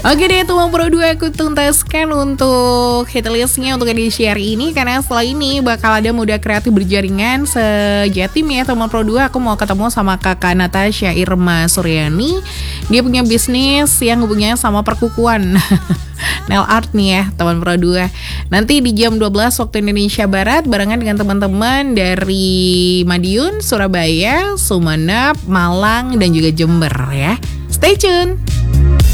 Oke deh teman Pro 2, aku tuntaskan untuk hitlistnya untuk edisi hari ini. Karena setelah ini bakal ada Muda Kreatif Berjaringan sejatim ya teman Pro 2. Aku mau ketemu sama kakak Natasha Irma Suryani. Dia punya bisnis yang hubungannya sama perkukuan nail art nih ya teman Pro 2. Nanti di jam 12 waktu Indonesia Barat barengan dengan teman-teman dari Madiun, Surabaya, Sumeneb, Malang dan juga Jember ya. Stay tune.